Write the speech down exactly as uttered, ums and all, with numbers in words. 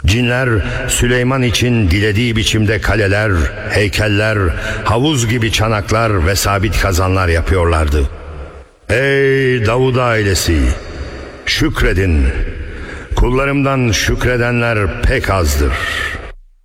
Cinler Süleyman için dilediği biçimde kaleler, heykeller, havuz gibi çanaklar ve sabit kazanlar yapıyorlardı. Ey Davud ailesi! Şükredin! Kullarımdan şükredenler pek azdır.